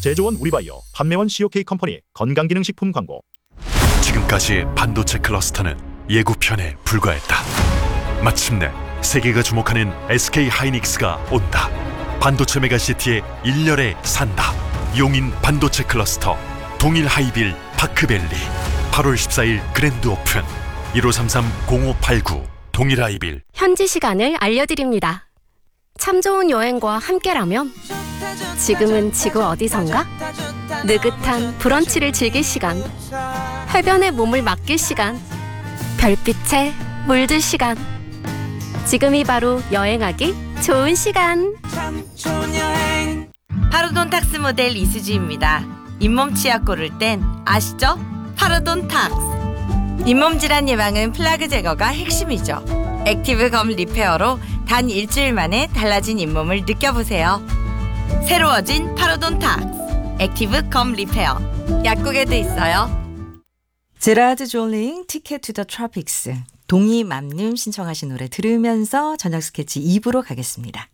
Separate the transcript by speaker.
Speaker 1: 제조원 우리바이오, 판매원 COK 컴퍼니 건강기능식품 광고.
Speaker 2: 지금까지 반도체 클러스터는 예고편에 불과했다. 마침내 세계가 주목하는 SK 하이닉스가 온다. 반도체 메가시티의 일렬에 산다. 용인 반도체 클러스터 동일 하이빌 파크밸리 8월 14일 그랜드 오픈 1533-0589 동일 하이빌.
Speaker 3: 현지 시간을 알려드립니다. 참 좋은 여행과 함께라면 지금은 지구 어디선가? 느긋한 브런치를 즐길 시간, 해변에 몸을 맡길 시간, 별빛에 물들 시간. 지금이 바로 여행하기 좋은 시간.
Speaker 4: 파로돈탁스 모델 이수지입니다. 잇몸 치약 고를 땐 아시죠? 파로돈탁스. 잇몸 질환 예방은 플라그 제거가 핵심이죠. 액티브 검 리페어로 단 일주일 만에 달라진 잇몸을 느껴보세요. 새로워진 파로돈탁스 액티브 검 리페어. 약국에도 있어요.
Speaker 5: 제라드 졸링 티켓 투 더 트로픽스 동이맘님 신청하신 노래 들으면서 저녁 스케치 2부로 가겠습니다.